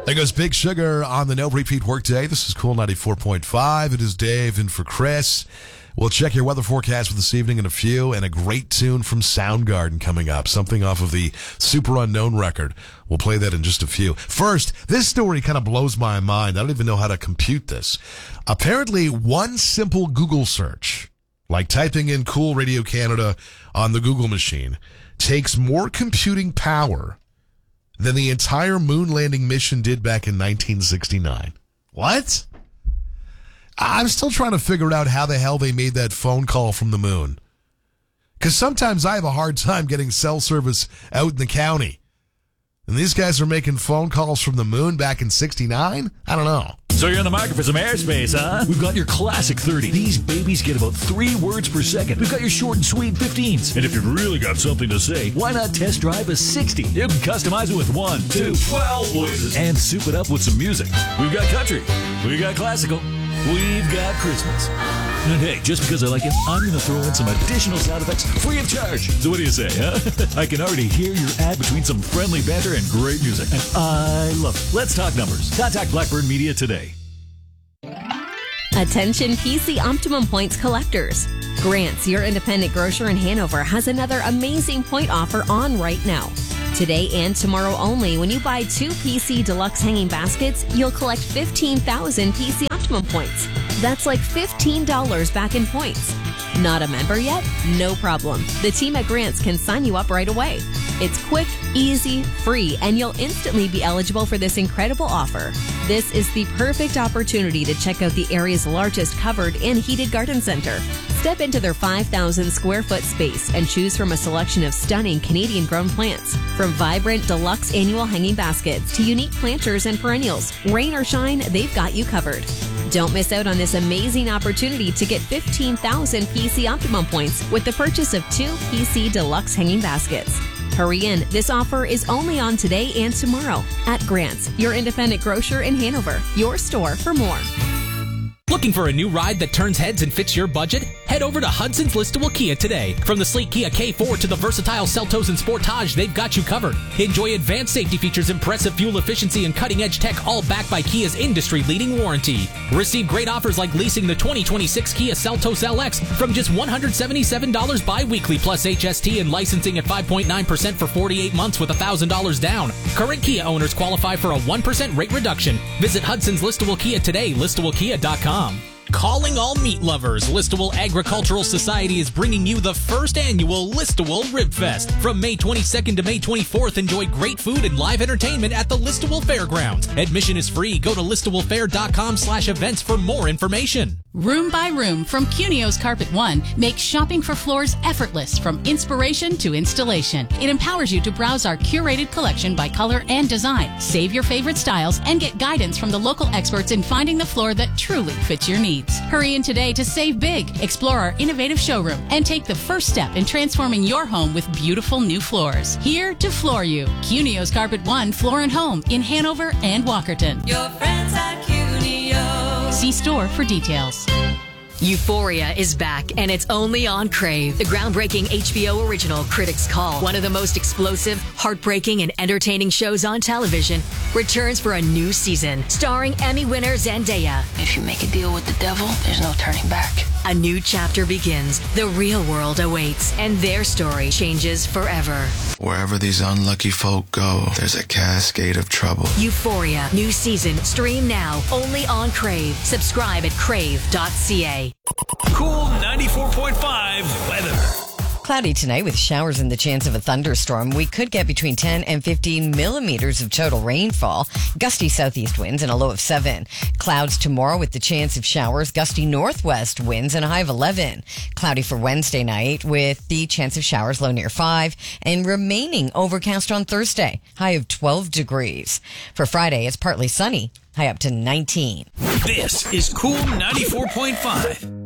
There goes Big Sugar on the No Repeat Workday. This is Cool 94.5. It is Dave and for Chris. We'll check your weather forecast for this evening in a few, and a great tune from Soundgarden coming up, something off of the Super Unknown record. We'll play that in just a few. First, this story kind of blows my mind. I don't even know how to compute this. Apparently, one simple Google search, like typing in Cool Radio Canada on the Google machine, takes more computing power than the entire moon landing mission did back in 1969. What? I'm still trying to figure out how the hell they made that phone call from the moon. Because sometimes I have a hard time getting cell service out in the county. And these guys are making phone calls from the moon back in 69? I don't know. So you're in the market for some airspace, huh? We've got your classic 30. These babies get about 3 words per second. We've got your short and sweet 15s. And if you've really got something to say, why not test drive a 60? You can customize it with 1, 2, 12 voices. And soup it up with some music. We've got country. We've got classical. We've got Christmas. And hey, just because I like it, I'm going to throw in some additional sound effects free of charge. So what do you say, huh? I can already hear your ad between some friendly banter and great music. And I love it. Let's talk numbers. Contact Blackbird Media today. Attention PC Optimum Points collectors. Grants, your independent grocer in Hanover, has another amazing point offer on right now. Today and tomorrow only, when you buy 2 PC Deluxe hanging baskets, you'll collect 15,000 PC Optimum points. That's like $15 back in points. Not a member yet? No problem. The team at Grants can sign you up right away. It's quick, easy, free, and you'll instantly be eligible for this incredible offer. This is the perfect opportunity to check out the area's largest covered and heated garden center. Step into their 5,000 square foot space and choose from a selection of stunning Canadian-grown plants. From vibrant deluxe annual hanging baskets to unique planters and perennials, rain or shine, they've got you covered. Don't miss out on this amazing opportunity to get 15,000 PC Optimum points with the purchase of 2 PC Deluxe hanging baskets. Hurry in. This offer is only on today and tomorrow at Grants, your independent grocer in Hanover. Your store for more. Looking for a new ride that turns heads and fits your budget? Head over to Hudson's Listable Kia today. From the sleek Kia K4 to the versatile Seltos and Sportage, they've got you covered. Enjoy advanced safety features, impressive fuel efficiency, and cutting-edge tech, all backed by Kia's industry-leading warranty. Receive great offers like leasing the 2026 Kia Seltos LX from just $177 bi-weekly plus HST and licensing at 5.9% for 48 months with $1,000 down. Current Kia owners qualify for a 1% rate reduction. Visit Hudson's Listable Kia today, listablekia.com. Calling all meat lovers, Listowel Agricultural Society is bringing you the first annual Listowel Rib Fest. From May 22nd to May 24th, enjoy great food and live entertainment at the Listowel Fairgrounds. Admission is free. Go to listowelfair.com/events for more information. Room by Room from Cunio's Carpet One makes shopping for floors effortless from inspiration to installation. It empowers you to browse our curated collection by color and design, save your favorite styles, and get guidance from the local experts in finding the floor that truly fits your needs. Hurry in today to save big, explore our innovative showroom, and take the first step in transforming your home with beautiful new floors. Here to floor you. Cunio's Carpet One Floor and Home in Hanover and Walkerton. Your friends at Cunio. See store for details. Euphoria is back, and it's only on Crave. The groundbreaking HBO original Critics' Call, one of the most explosive, heartbreaking, and entertaining shows on television, returns for a new season, starring Emmy winner Zendaya. If you make a deal with the devil, there's no turning back. A new chapter begins. The real world awaits, and their story changes forever. Wherever these unlucky folk go, there's a cascade of trouble. Euphoria, new season, stream now, only on Crave. Subscribe at crave.ca. Cool 94.5 weather. Cloudy tonight with showers and the chance of a thunderstorm. We could get between 10 and 15 millimeters of total rainfall. Gusty southeast winds and a low of 7. Clouds tomorrow with the chance of showers. Gusty northwest winds and a high of 11. Cloudy for Wednesday night with the chance of showers, low near 5. And remaining overcast on Thursday, high of 12 degrees. For Friday, it's partly sunny, high up to 19. This is Cool 94.5.